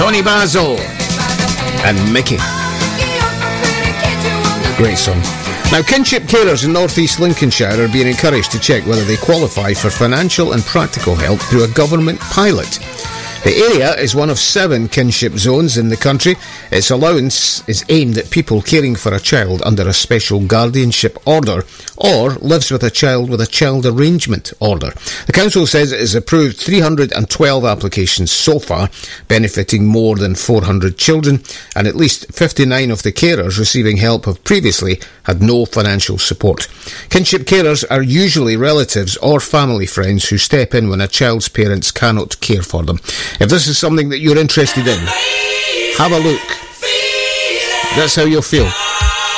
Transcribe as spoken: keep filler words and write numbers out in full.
Bonnie Basil and Mickey. Great song. Now, kinship carers in North East Lincolnshire are being encouraged to check whether they qualify for financial and practical help through a government pilot. The area is one of seven kinship zones in the country. Its allowance is aimed at people caring for a child under a special guardianship order or lives with a child with a child arrangement order. The council says it has approved three hundred twelve applications so far, benefiting more than four hundred children, and at least fifty-nine of the carers receiving help have previously had no financial support. Kinship carers are usually relatives or family friends who step in when a child's parents cannot care for them. If this is something that you're interested in, have a look. That's how you'll feel.